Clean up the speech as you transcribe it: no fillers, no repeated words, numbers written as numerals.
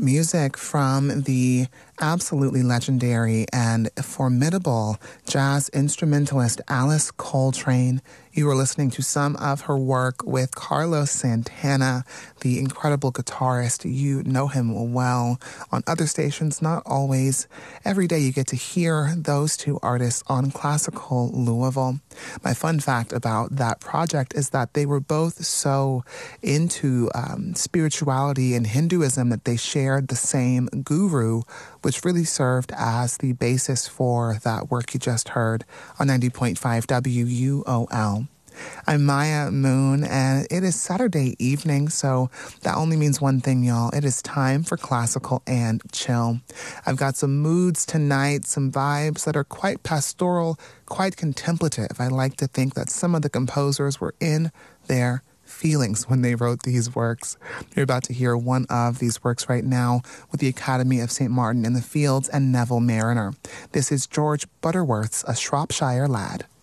Music from the absolutely legendary and formidable jazz instrumentalist Alice Coltrane. You were listening to some of her work with Carlos Santana, the incredible guitarist. You know him well on other stations, not always. Every day you get to hear those two artists on Classical Louisville. My fun fact about that project is that they were both so into spirituality and Hinduism that they shared the same guru, which really served as the basis for that work you just heard on 90.5 WUOL. I'm Maya Moon, and it is Saturday evening, so that only means one thing, y'all. It is time for Classical and Chill. I've got some moods tonight, some vibes that are quite pastoral, quite contemplative. I like to think that some of the composers were in their feelings when they wrote these works. You're about to hear one of these works right now with the Academy of St. Martin in the Fields and Neville Marriner. This is George Butterworth's A Shropshire Lad.